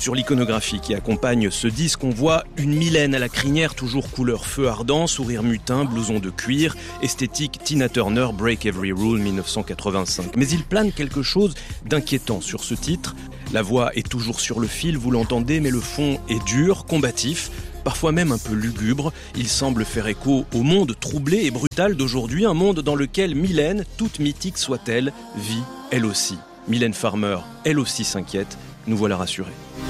Sur l'iconographie qui accompagne ce disque, on voit une Mylène à la crinière, toujours couleur feu ardent, sourire mutin, blouson de cuir, esthétique Tina Turner, Break Every Rule 1985. Mais il plane quelque chose d'inquiétant sur ce titre. La voix est toujours sur le fil, vous l'entendez, mais le fond est dur, combatif, parfois même un peu lugubre. Il semble faire écho au monde troublé et brutal d'aujourd'hui, un monde dans lequel Mylène, toute mythique soit-elle, vit elle aussi. Mylène Farmer, elle aussi s'inquiète, nous voilà rassurés.